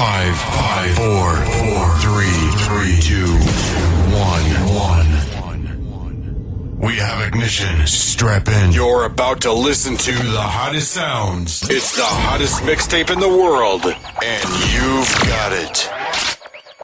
5, 4, 3, 2, 1. We have ignition. Strap in. You're about to listen to the hottest sounds. It's the hottest mixtape in the world, and you've got it.